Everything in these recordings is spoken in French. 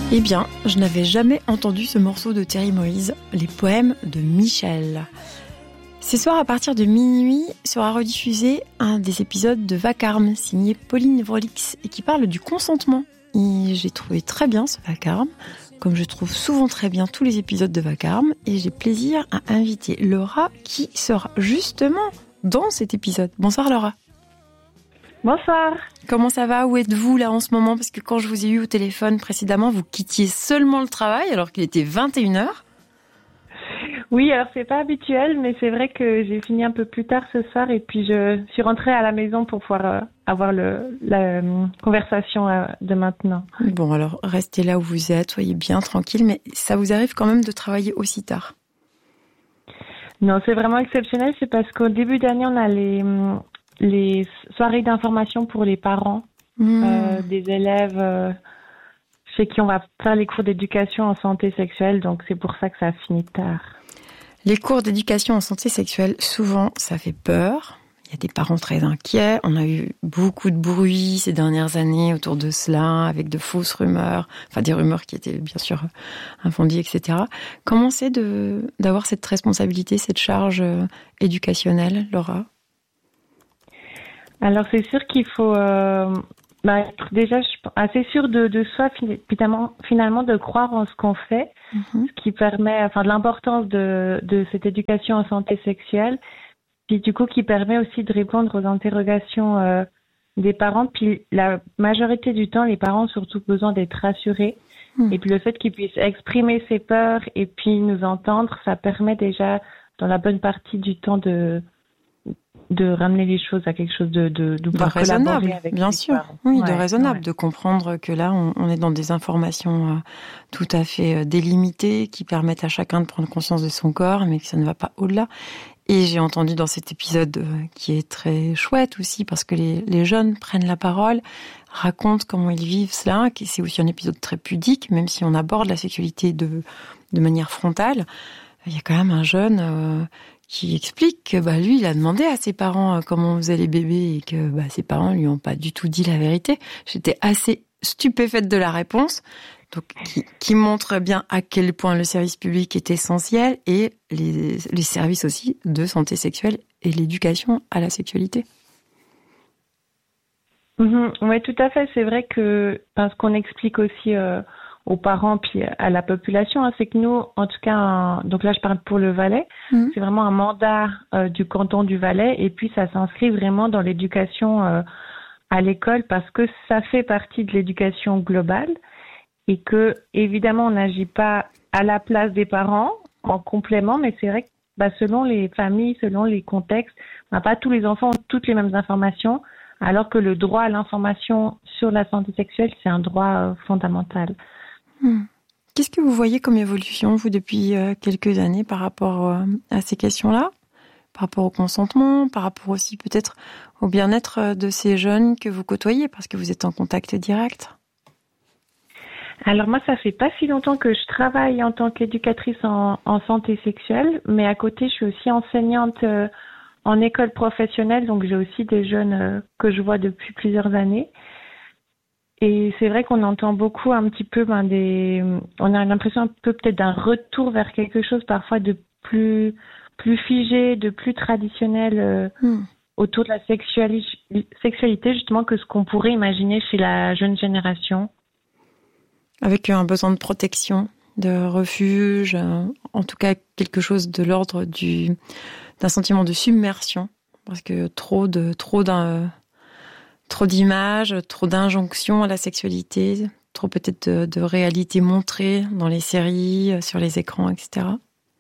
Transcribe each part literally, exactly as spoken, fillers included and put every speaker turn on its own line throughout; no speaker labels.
Eh bien, je n'avais jamais entendu ce morceau de Thierry Moïse, les poèmes de Michel. Ce soir, à partir de minuit, sera rediffusé un des épisodes de Vacarme, signé Pauline Vrolix, et qui parle du consentement. Et j'ai trouvé très bien ce Vacarme, comme je trouve souvent très bien tous les épisodes de Vacarme, et j'ai plaisir à inviter Laura, qui sera justement dans cet épisode. Bonsoir Laura.
Bonsoir.
Comment ça va ? Où êtes-vous là en ce moment ? Parce que quand je vous ai eu au téléphone précédemment, vous quittiez seulement le travail alors qu'il était vingt et une heures.
Oui, alors c'est pas habituel, mais c'est vrai que j'ai fini un peu plus tard ce soir et puis je suis rentrée à la maison pour pouvoir euh, avoir le, la euh, conversation euh, de maintenant.
Bon, alors restez là où vous êtes, soyez bien tranquille, mais ça vous arrive quand même de travailler aussi tard ?
Non, c'est vraiment exceptionnel, c'est parce qu'au début d'année, on a les... les soirées d'information pour les parents mmh. euh, des élèves euh, chez qui on va faire les cours d'éducation en santé sexuelle, donc c'est pour ça que ça finit tard.
Les cours d'éducation en santé sexuelle, souvent, ça fait peur. Il y a des parents très inquiets. On a eu beaucoup de bruit ces dernières années autour de cela, avec de fausses rumeurs, enfin des rumeurs qui étaient bien sûr infondées, et cetera. Comment c'est de, d'avoir cette responsabilité, cette charge éducationnelle, Laura ?
Alors c'est sûr qu'il faut euh, bah, être déjà assez sûr de, de soi finalement, finalement de croire en ce qu'on fait, mm-hmm. ce qui permet, enfin de l'importance de, de cette éducation en santé sexuelle, puis du coup qui permet aussi de répondre aux interrogations euh, des parents. Puis la majorité du temps, les parents ont surtout besoin d'être rassurés. Mm. Et puis le fait qu'ils puissent exprimer ses peurs et puis nous entendre, ça permet déjà dans la bonne partie du temps de de ramener les choses à quelque chose de de, de,
de raisonnable,
avec
bien sûr.
Parents.
Oui,
ouais,
de raisonnable,
ouais.
de comprendre que là, on, on est dans des informations euh, tout à fait euh, délimitées qui permettent à chacun de prendre conscience de son corps, mais que ça ne va pas au-delà. Et j'ai entendu dans cet épisode euh, qui est très chouette aussi, parce que les, les jeunes prennent la parole, racontent comment ils vivent cela, que c'est aussi un épisode très pudique, même si on aborde la sexualité de de manière frontale. Il y a quand même un jeune euh, qui explique que bah, lui, il a demandé à ses parents euh, comment on faisait les bébés et que bah, ses parents lui ont pas du tout dit la vérité. J'étais assez stupéfaite de la réponse, donc qui, qui montre bien à quel point le service public est essentiel et les, les services aussi de santé sexuelle et l'éducation à la sexualité.
Mmh, oui, tout à fait. C'est vrai que parce qu'on explique aussi euh, aux parents puis à la population, hein, c'est que nous, en tout cas, un, donc là je parle pour le Valais, mmh. c'est vraiment un mandat euh, du canton du Valais et puis ça s'inscrit vraiment dans l'éducation euh, à l'école parce que ça fait partie de l'éducation globale et que évidemment on n'agit pas à la place des parents en complément, mais c'est vrai que bah, selon les familles, selon les contextes, bah, pas tous les enfants ont toutes les mêmes informations, alors que le droit à l'information sur la santé sexuelle c'est un droit euh, fondamental.
Hmm. Qu'est-ce que vous voyez comme évolution, vous, depuis euh, quelques années par rapport euh, à ces questions-là ? Par rapport au consentement, par rapport aussi peut-être au bien-être de ces jeunes que vous côtoyez, parce que vous êtes en contact direct ?
Alors moi, ça fait pas si longtemps que je travaille en tant qu'éducatrice en, en santé sexuelle, mais à côté, je suis aussi enseignante euh, en école professionnelle, donc j'ai aussi des jeunes euh, que je vois depuis plusieurs années. Et c'est vrai qu'on entend beaucoup un petit peu ben, des... On a l'impression un peu peut-être d'un retour vers quelque chose parfois de plus, plus figé, de plus traditionnel euh, mm. autour de la sexuali... sexualité, justement, que ce qu'on pourrait imaginer chez la jeune génération.
Avec un besoin de protection, de refuge, euh, en tout cas quelque chose de l'ordre du, d'un sentiment de submersion. Parce que trop de... Trop d'un, Trop d'images, trop d'injonctions à la sexualité, trop peut-être de, de réalité montrée dans les séries, sur les écrans, et cetera.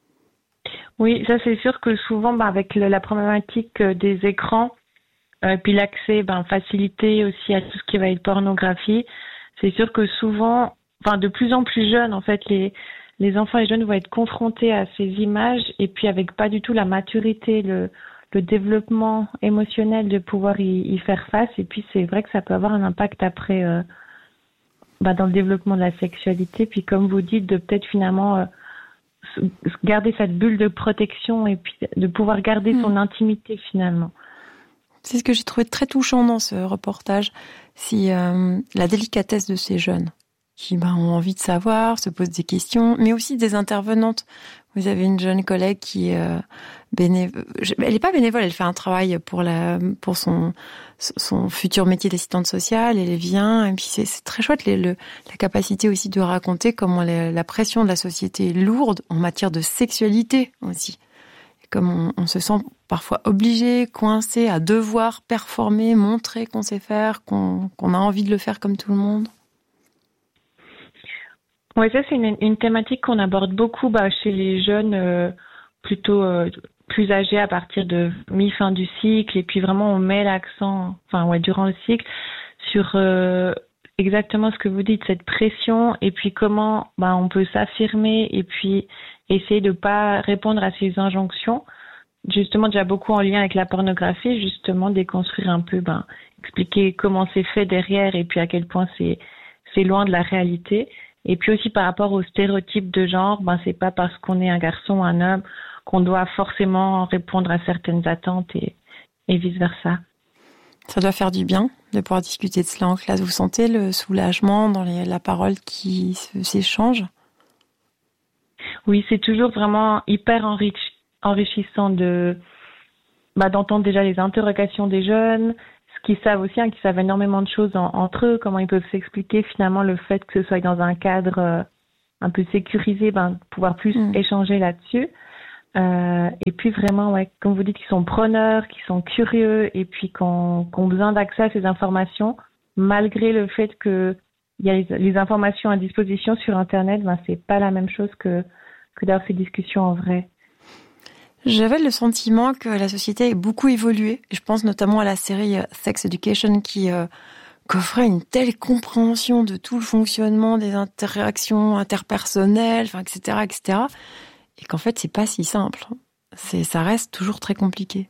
Oui, ça c'est sûr que souvent, bah, avec le, la problématique des écrans, euh, puis l'accès ben, facilité aussi à tout ce qui va être pornographie, c'est sûr que souvent, enfin de plus en plus jeunes, en fait, les, les enfants et jeunes vont être confrontés à ces images et puis avec pas du tout la maturité, le le développement émotionnel de pouvoir y, y faire face. Et puis, c'est vrai que ça peut avoir un impact après euh, bah, dans le développement de la sexualité. Puis, comme vous dites, de peut-être finalement euh, garder cette bulle de protection et puis de pouvoir garder mmh. son intimité finalement.
C'est ce que j'ai trouvé très touchant dans ce reportage. C'est euh, la délicatesse de ces jeunes. qui ben, ont envie de savoir, se posent des questions, mais aussi des intervenantes. Vous avez une jeune collègue qui est euh, bénévole. Elle n'est pas bénévole, elle fait un travail pour la pour son son futur métier d'assistante sociale. Elle vient et puis c'est, c'est très chouette les, le, la capacité aussi de raconter comment la, la pression de la société est lourde en matière de sexualité aussi. Et comme on, on se sent parfois obligé, coincé à devoir performer, montrer qu'on sait faire, qu'on, qu'on a envie de le faire comme tout le monde.
Oui, ça c'est une, une thématique qu'on aborde beaucoup bah, chez les jeunes euh, plutôt euh, plus âgés à partir de mi-fin du cycle et puis vraiment on met l'accent, enfin ouais, durant le cycle sur euh, exactement ce que vous dites, cette pression et puis comment bah, on peut s'affirmer et puis essayer de pas répondre à ces injonctions. Justement déjà beaucoup en lien avec la pornographie, justement déconstruire un peu, ben expliquer comment c'est fait derrière et puis à quel point c'est c'est loin de la réalité. Et puis aussi par rapport aux stéréotypes de genre, ben c'est pas parce qu'on est un garçon ou un homme qu'on doit forcément répondre à certaines attentes et, et vice versa.
Ça doit faire du bien de pouvoir discuter de cela en classe. Vous sentez le soulagement dans les, la parole qui s'échange?
Oui, c'est toujours vraiment hyper enrich, enrichissant de bah, d'entendre déjà les interrogations des jeunes, ce qu'ils savent aussi, hein, qu'ils savent énormément de choses en, entre eux, comment ils peuvent s'expliquer finalement le fait que ce soit dans un cadre euh, un peu sécurisé, ben, pouvoir plus mmh. échanger là-dessus. Euh, et puis vraiment, ouais, comme vous dites, qu'ils sont preneurs, qu'ils sont curieux et puis qu'on, qu'on besoin d'accès à ces informations, malgré le fait que il y a les, les informations à disposition sur Internet, ben, c'est pas la même chose que, que d'avoir ces discussions en vrai.
J'avais le sentiment que la société a beaucoup évolué. Je pense notamment à la série Sex Education qui euh, qu'offrait une telle compréhension de tout le fonctionnement des interactions interpersonnelles, enfin, et cetera, et cetera. Et qu'en fait, c'est pas si simple. C'est, ça reste toujours très compliqué.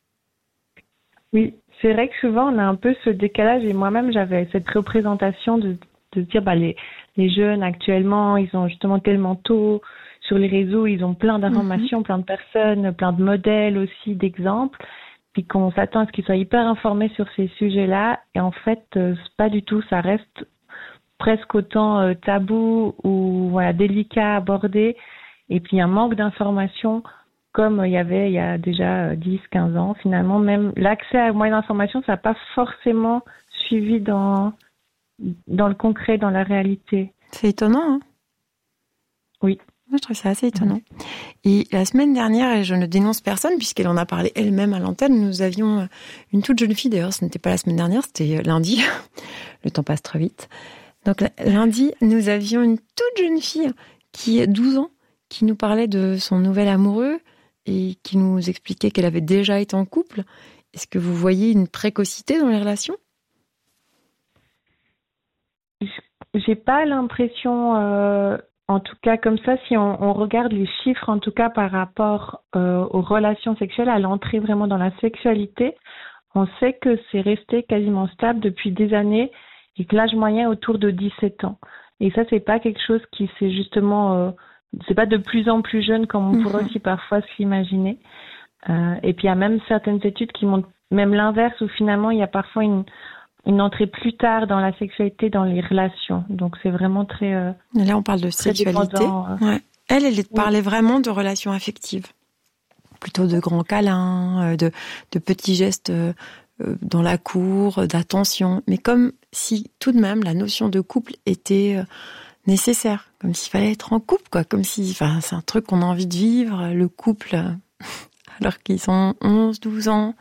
Oui, c'est vrai que souvent, on a un peu ce décalage. Et moi-même, j'avais cette représentation de, de dire, bah, les, les jeunes actuellement, ils ont justement tellement tôt sur les réseaux, ils ont plein d'informations, mm-hmm. plein de personnes, plein de modèles aussi, d'exemples. Puis qu'on s'attend à ce qu'ils soient hyper informés sur ces sujets-là. Et en fait, euh, c'est pas du tout. Ça reste presque autant euh, tabou ou voilà, délicat à aborder. Et puis un manque d'informations comme il y avait il y a déjà dix à quinze ans. Finalement, même l'accès aux moyens d'information, ça n'a pas forcément suivi dans, dans le concret, dans la réalité.
C'est étonnant, hein?
Oui.
Moi, je trouve ça assez étonnant. Et la semaine dernière, et je ne dénonce personne, puisqu'elle en a parlé elle-même à l'antenne, nous avions une toute jeune fille, d'ailleurs, ce n'était pas la semaine dernière, c'était lundi. Le temps passe très vite. Donc lundi, nous avions une toute jeune fille qui a douze ans, qui nous parlait de son nouvel amoureux et qui nous expliquait qu'elle avait déjà été en couple. Est-ce que vous voyez une précocité dans les relations?
J'ai pas l'impression, euh, en tout cas comme ça, si on, on regarde les chiffres, en tout cas par rapport euh, aux relations sexuelles, à l'entrée vraiment dans la sexualité, on sait que c'est resté quasiment stable depuis des années et que l'âge moyen est autour de dix-sept ans. Et ça, c'est pas quelque chose qui s'est justement... Euh, c'est pas de plus en plus jeune comme on pourrait aussi parfois s'imaginer. Euh, et puis il y a même certaines études qui montrent même l'inverse où finalement il y a parfois une, une entrée plus tard dans la sexualité, dans les relations. Donc c'est vraiment très... Euh,
Là on parle de sexualité. Euh... Ouais. Elle, elle parlait oui. vraiment de relations affectives. Plutôt de grands câlins, de, de petits gestes euh, dans la cour, d'attention. Mais comme si tout de même la notion de couple était... Euh, nécessaire, comme s'il fallait être en couple, quoi, comme si, enfin, c'est un truc qu'on a envie de vivre, le couple, alors qu'ils sont onze, douze ans.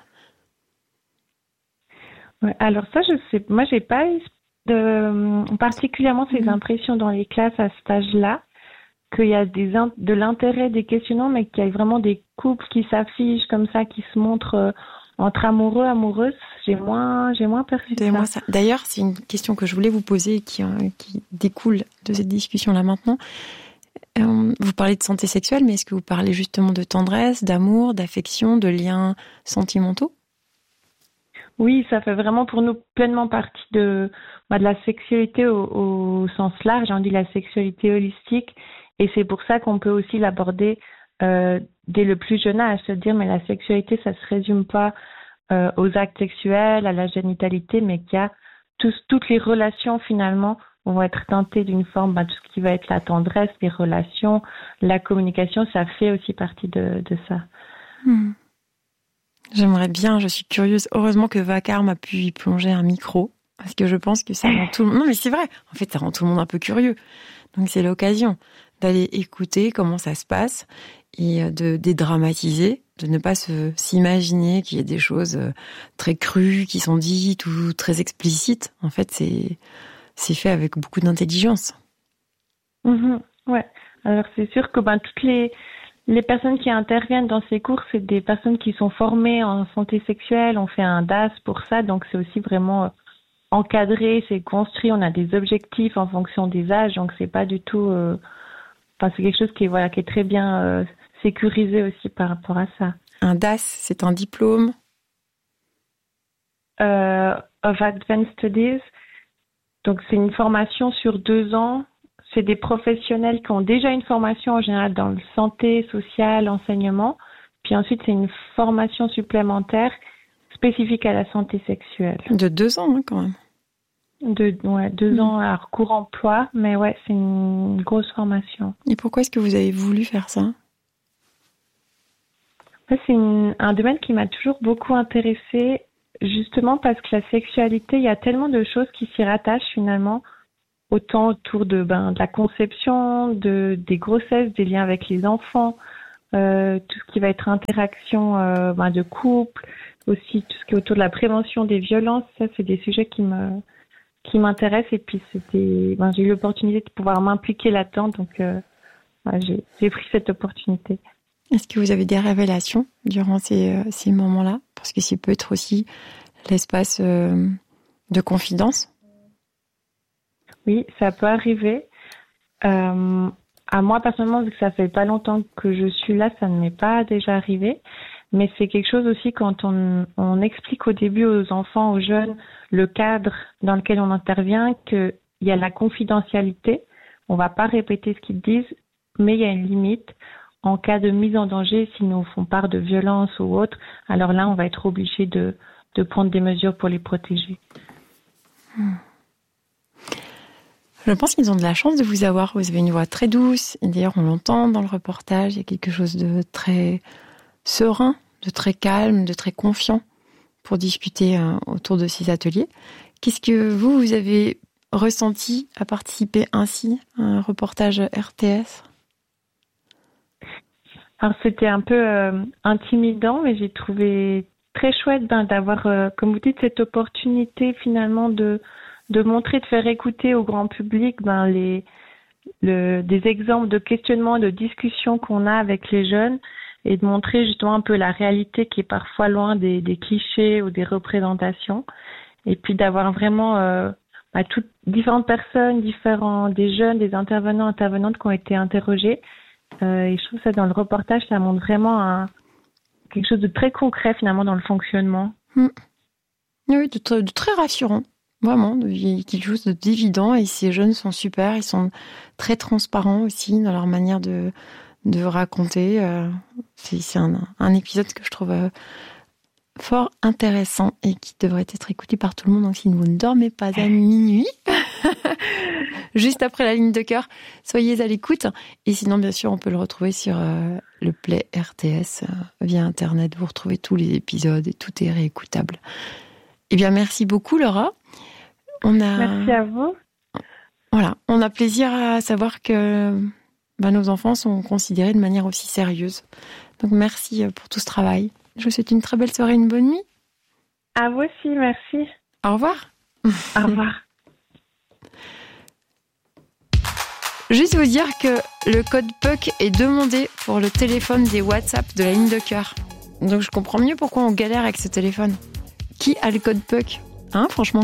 Ouais, alors ça, je sais, moi, j'ai pas eu de, particulièrement ces mmh. impressions dans les classes à cet âge-là, qu'il y a des, de l'intérêt des questionnements, mais qu'il y a vraiment des couples qui s'affichent comme ça, qui se montrent euh, entre amoureux, amoureuses. J'ai moins, j'ai moins perçu ça.
Moi, ça. D'ailleurs, c'est une question que je voulais vous poser qui, euh, qui découle de cette discussion-là maintenant. Euh, vous parlez de santé sexuelle, mais est-ce que vous parlez justement de tendresse, d'amour, d'affection, de liens sentimentaux?
Oui, ça fait vraiment pour nous pleinement partie de, bah, de la sexualité au, au sens large. On dit la sexualité holistique. Et c'est pour ça qu'on peut aussi l'aborder euh, dès le plus jeune âge. Se dire, mais la sexualité, ça se résume pas Euh, aux actes sexuels, à la génitalité, mais qu'il y a tous, toutes les relations finalement vont être teintées d'une forme, ben, tout ce qui va être la tendresse, les relations, la communication, ça fait aussi partie de, de ça.
Hmm. J'aimerais bien, je suis curieuse. Heureusement que Vacarme a pu y plonger un micro, parce que je pense que ça rend tout le monde... Non, mais c'est vrai, en fait, ça rend tout le monde un peu curieux. Donc, c'est l'occasion d'aller écouter comment ça se passe et de dédramatiser, de ne pas se, s'imaginer qu'il y a des choses très crues qui sont dites ou très explicites. En fait, c'est, c'est fait avec beaucoup d'intelligence.
Mmh, ouais. Alors, c'est sûr que ben, toutes les, les personnes qui interviennent dans ces cours, c'est des personnes qui sont formées en santé sexuelle. On fait un D A S pour ça, donc c'est aussi vraiment encadré, c'est construit. On a des objectifs en fonction des âges, donc c'est pas du tout... Euh, enfin, c'est quelque chose qui est, voilà, qui est très bien euh, sécurisé aussi par rapport à ça.
Un D A S, c'est un diplôme
euh, of Advanced Studies. Donc, c'est une formation sur deux ans. C'est des professionnels qui ont déjà une formation en général dans le santé, social, enseignement. Puis ensuite, c'est une formation supplémentaire spécifique à la santé sexuelle.
De deux ans, hein, quand même.
De, ouais, deux mmh. ans à recours emploi, mais ouais, c'est une grosse formation.
Et pourquoi est-ce que vous avez voulu faire ça ?
C'est une, un domaine qui m'a toujours beaucoup intéressée, justement parce que la sexualité, il y a tellement de choses qui s'y rattachent finalement, autant autour de, ben, de la conception, de, des grossesses, des liens avec les enfants, euh, tout ce qui va être interaction euh, ben, de couple, aussi tout ce qui est autour de la prévention des violences. Ça, c'est des sujets qui me qui m'intéressent. Et puis, c'était, ben, j'ai eu l'opportunité de pouvoir m'impliquer là-dedans, donc euh, ben, j'ai, j'ai pris cette opportunité.
Est-ce que vous avez des révélations durant ces, euh, ces moments-là ? Parce que c'est peut être aussi l'espace euh, de confidence.
Oui, ça peut arriver. Euh, à moi, personnellement, vu que ça fait pas longtemps que je suis là, ça ne m'est pas déjà arrivé. Mais c'est quelque chose aussi quand on, on explique au début aux enfants, aux jeunes, le cadre dans lequel on intervient, qu'il y a la confidentialité. On va pas répéter ce qu'ils disent, mais il y a une limite. En cas de mise en danger, s'ils nous font part de violence ou autre, alors là, on va être obligé de, de prendre des mesures pour les protéger.
Hmm. Je pense qu'ils ont de la chance de vous avoir. Vous avez une voix très douce. Et d'ailleurs, on l'entend dans le reportage. Il y a quelque chose de très serein, de très calme, de très confiant pour discuter euh, autour de ces ateliers. Qu'est-ce que vous, vous avez ressenti à participer ainsi à un reportage R T S ?
Alors, c'était un peu euh, intimidant, mais j'ai trouvé très chouette ben, d'avoir, euh, comme vous dites, cette opportunité finalement de, de montrer, de faire écouter au grand public ben, les, le, des exemples de questionnements, de discussions qu'on a avec les jeunes et de montrer justement un peu la réalité qui est parfois loin des, des clichés ou des représentations. Et puis d'avoir vraiment euh, ben, toutes différentes personnes, différents, des jeunes, des intervenants, intervenantes qui ont été interrogés. Euh, et je trouve ça dans le reportage, ça montre vraiment un, quelque chose de très concret finalement dans le fonctionnement.
Mmh. Oui, de, de, de très rassurant, vraiment. Il y a quelque chose d'évident et ces jeunes sont super, ils sont très transparents aussi dans leur manière de, de raconter. Euh, c'est c'est un, un épisode que je trouve euh, fort intéressant et qui devrait être écouté par tout le monde. Donc si vous ne dormez pas à minuit... juste après la ligne de cœur, soyez à l'écoute. Et sinon, bien sûr, on peut le retrouver sur euh, le Play R T S euh, via Internet. Vous retrouvez tous les épisodes et tout est réécoutable. Eh bien, merci beaucoup, Laura. On a...
Merci à vous.
Voilà, on a plaisir à savoir que ben, nos enfants sont considérés de manière aussi sérieuse. Donc, merci pour tout ce travail. Je vous souhaite une très belle soirée, une bonne nuit.
À vous aussi, merci.
Au revoir.
Au revoir.
Juste vous dire que le code P U C est demandé pour le téléphone des WhatsApp de la ligne de cœur. Donc je comprends mieux pourquoi on galère avec ce téléphone. Qui a le code P U C ? Hein, franchement ?